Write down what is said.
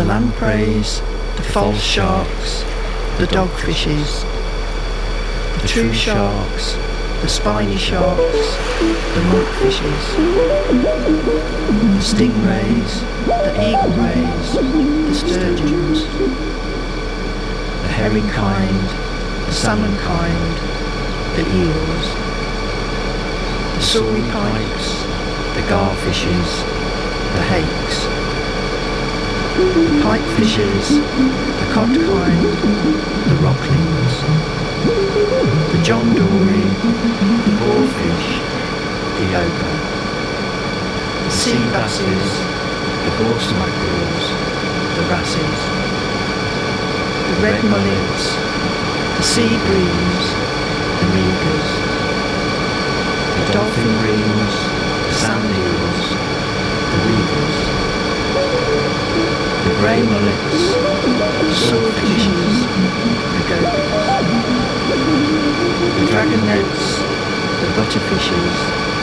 lampreys, the false sharks, the dogfishes, the true sharks, the spiny sharks, the monkfishes, the stingrays, the eagle rays, the sturgeons, the herring kind, the salmon kind, the eels, the saury pikes, the garfishes, the hakes, the pipefishes, the cod kind, the rocklings, the John Dory, the boarfish, the ochre, the sea basses, the horse mackerels, the wrasses, the red mullets, the sea breams, the meagres, the dolphin reams, the sand eels, the weavers, the grey mullets, the swordfishes, the gobies, the dragonets, the butterfishes,